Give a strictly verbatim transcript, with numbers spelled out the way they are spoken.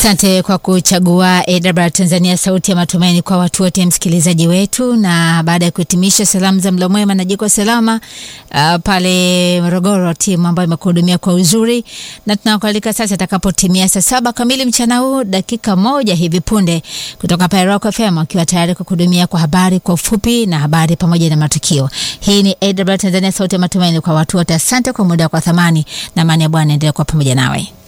Asante kwa kuchagua A W R Tanzania, sauti ya matumaini kwa watu wote, msikilizaji wetu. Na baada ya kuhitimisha salamu za mlo mwema na jiko salama uh, pale Morogoro, timu ambayo imekuhudumia kwa uzuri, na tunakualika sasa itakapotimia saa saba kamili mchana huu, dakika moja hivi punde, kutoka pale Rock F M, akiwa tayari kukuhudumia kwa habari kwa ufupi na habari pamoja na matukio. Hii ni A W R Tanzania, sauti ya matumaini kwa watu wote. Asante kwa muda kwa thamani, na amani ya Bwana endelee kwa pamoja nawe.